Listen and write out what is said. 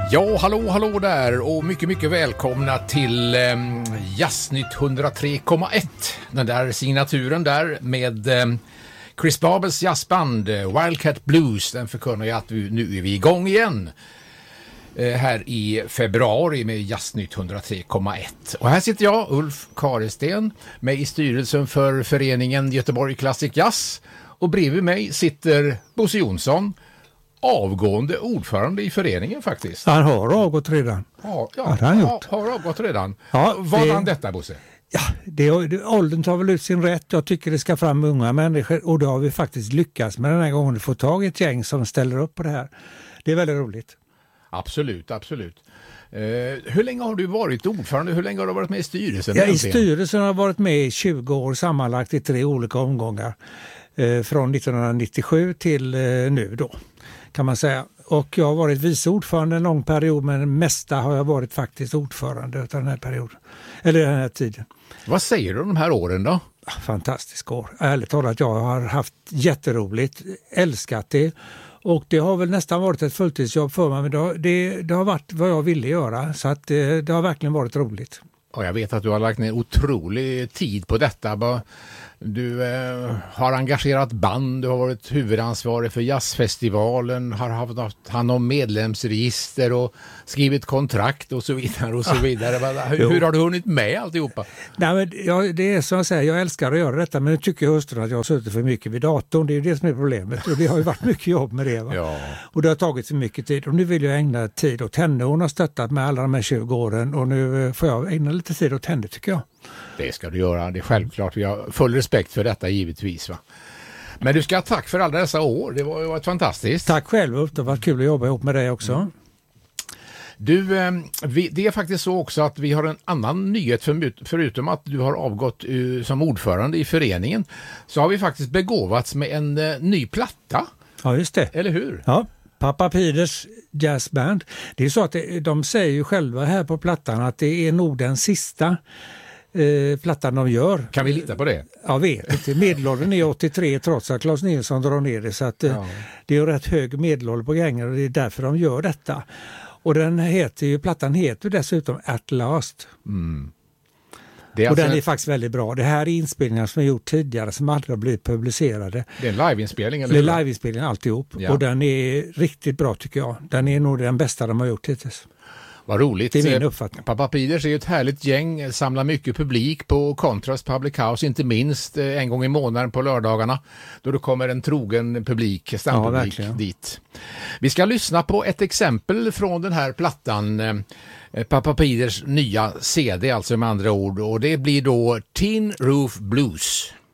Ja, hallå där och mycket välkomna till Jazznytt 103,1. Den där signaturen där med Chris Babels jazzband Wildcat Blues. Den förkunnar ju att nu är vi igång igen här i februari med Jazznytt 103,1. Och här sitter jag, Ulf Karesten, med i styrelsen för föreningen Göteborg Classic Jazz. Och bredvid mig sitter Bosse Jonsson, avgående ordförande i föreningen faktiskt. Han har avgått redan. Ja, har avgått redan. Ja, Vad han detta, Bosse? Ja, åldern tar väl ut sin rätt. Jag tycker det ska fram unga människor och då har vi faktiskt lyckats med den här gången. Få tag i ett gäng som ställer upp på det här. Det är väldigt roligt. Absolut. Hur länge har du varit ordförande? Hur länge har du varit med i styrelsen? I styrelsen har jag varit med i 20 år sammanlagt i 3 olika omgångar. Från 1997 till nu då, kan man säga. Och jag har varit vice ordförande en lång period, men det mesta har jag varit faktiskt ordförande av den här perioden. Eller den här tiden. Vad säger du om de här åren då? Fantastiskt år. Ärligt talat, jag har haft jätteroligt, älskat det. Och det har väl nästan varit ett fulltidsjobb för mig, men det har varit vad jag ville göra. Så att det har verkligen varit roligt. Och jag vet att du har lagt ner otrolig tid på detta. Du har engagerat band, du har varit huvudansvarig för jazzfestivalen, har haft hand om medlemsregister och skrivit kontrakt och så vidare och så vidare. Hur har du hunnit med alltihopa? Nej, men det är som jag säger, jag älskar att göra detta, men nu tycker hustrun att jag har suttit för mycket vid datorn. Det är ju det som är problemet och det har ju varit mycket jobb med det. Va? Ja. Och det har tagit för mycket tid och nu vill jag ägna tid åt henne. Hon har stöttat med alla de här 20 åren och nu får jag ägna lite tid åt henne, tycker jag. Det ska du göra, det är självklart. Vi har full respekt för detta givetvis. Va? Men du ska ha tack för alla dessa år, det var varit fantastiskt. Tack själv, det har varit kul att jobba ihop med dig också. Mm. Du, det är faktiskt så också att vi har en annan nyhet förutom att du har avgått som ordförande i föreningen. Så har vi faktiskt begåvats med en ny platta. Ja, just det. Eller hur? Ja. Pappa Peters jazzband. Det är så att de säger ju själva här på plattan att det är nog den sista plattan de gör. Kan vi lita på det? Jag vet inte. Medelåldern är 83 trots att Claes Nilsson drar ner det. Så att, det är rätt hög medelålder på gängen och det är därför de gör detta. Och plattan heter dessutom At Last. Mm. Och den är faktiskt väldigt bra. Det här är inspelningar som jag gjort tidigare som aldrig har blivit publicerade. Det är en liveinspelning? Eller? Det är liveinspelning alltihop. Ja. Och den är riktigt bra tycker jag. Den är nog den bästa de har gjort hittills. Vad roligt. Det är min uppfattning. Pappa Peters är ju ett härligt gäng, samlar mycket publik på Contrast Public House, inte minst en gång i månaden på lördagarna då det kommer en trogen publik, stampublik dit. Vi ska lyssna på ett exempel från den här plattan, Pappa Peters nya CD alltså med andra ord, och det blir då Tin Roof Blues.